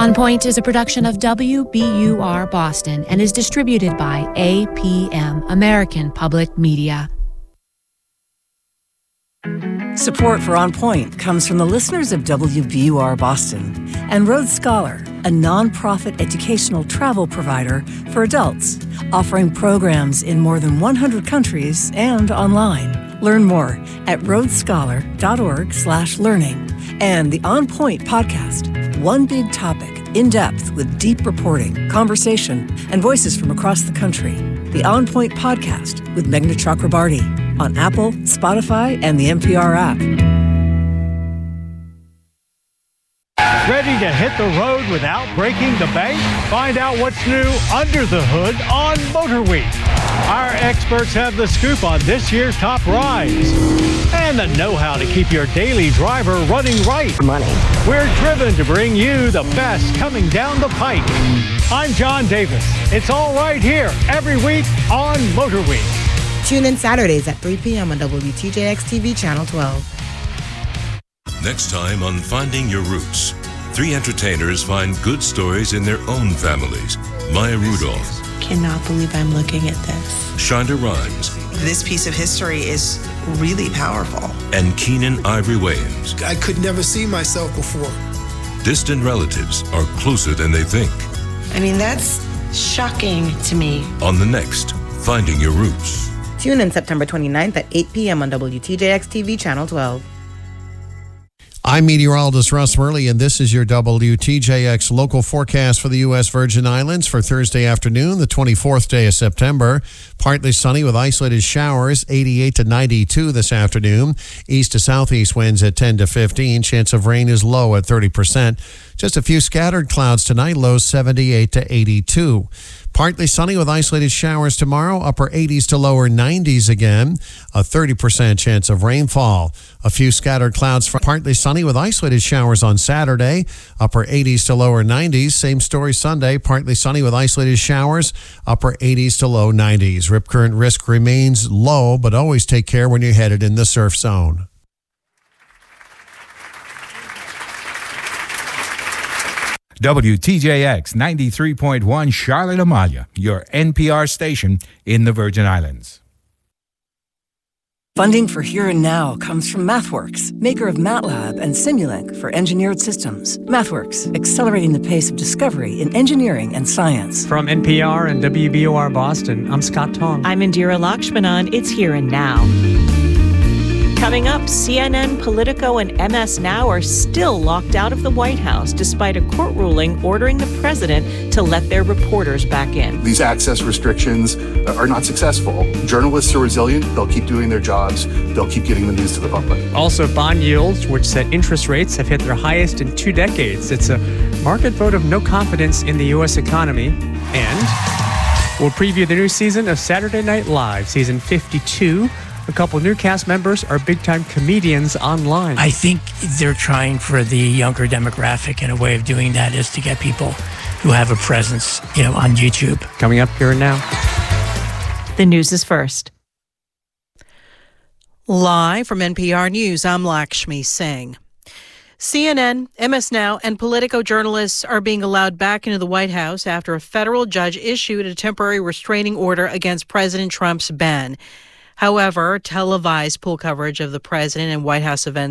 On Point is a production of WBUR Boston and is distributed by APM, American Public Media. Support for On Point comes from the listeners of WBUR Boston and Road Scholar, a nonprofit educational travel provider for adults, offering programs in more than 100 countries and online. Learn more at roadscholar.org/learning. And the On Point podcast, one big topic, in depth with deep reporting, conversation, and voices from across the country. The On Point podcast with Meghna Chakrabarty on Apple, Spotify, and the NPR app. Ready to hit the road without breaking the bank? Find out what's new under the hood on Motor Week. Our experts have the scoop on this year's top rides and the know-how to keep your daily driver running right. Money. We're driven to bring you the best coming down the pike. I'm John Davis. It's all right here every week on Motor Week. Tune in Saturdays at 3 p.m. on WTJX TV Channel 12. Next time on Finding Your Roots, three entertainers find good stories in their own families. Maya Rudolph. Cannot believe I'm looking at this. Shonda Rhimes. This piece of history is really powerful. And Keenan Ivory Wayans. I could never see myself before. Distant relatives are closer than they think. I mean, that's shocking to me. On the next Finding Your Roots. Tune in September 29th at 8 p.m. on WTJX TV Channel 12. I'm meteorologist Russ Worley, and this is your WTJX local forecast for the U.S. Virgin Islands for Thursday afternoon, the 24th day of September. Partly sunny with isolated showers, 88 to 92 this afternoon. East to southeast winds at 10 to 15. Chance of rain is low at 30%. Just a few scattered clouds tonight, lows 78 to 82. Partly sunny with isolated showers tomorrow, upper 80s to lower 90s again. A 30% chance of rainfall. A few scattered clouds, partly sunny with isolated showers on Saturday, upper 80s to lower 90s. Same story Sunday, partly sunny with isolated showers, upper 80s to low 90s. Rip current risk remains low, but always take care when you're headed in the surf zone. WTJX 93.1 Charlotte Amalia, your NPR station in the Virgin Islands. Funding for Here and Now comes from MathWorks, maker of MATLAB and Simulink for engineered systems. MathWorks, accelerating the pace of discovery in engineering and science. From NPR and WBUR Boston, I'm Scott Tong. I'm Indira Lakshmanan. It's Here and Now. Coming up, CNN, Politico, and MS Now are still locked out of the White House despite a court ruling ordering the president to let their reporters back in. These access restrictions are not successful. Journalists are resilient. They'll keep doing their jobs. They'll keep getting the news to the public. Also, bond yields, which set interest rates, have hit their highest in 2 decades. It's a market vote of no confidence in the U.S. economy. And we'll preview the new season of Saturday Night Live, season 52. A couple new cast members are big-time comedians online. I think they're trying for the younger demographic, and a way of doing that is to get people who have a presence, on YouTube. Coming up Here and Now. The news is first. Live from NPR News, I'm Lakshmi Singh. CNN, MS Now, and Politico journalists are being allowed back into the White House after a federal judge issued a temporary restraining order against President Trump's ban. However, televised pool coverage of the president and White House events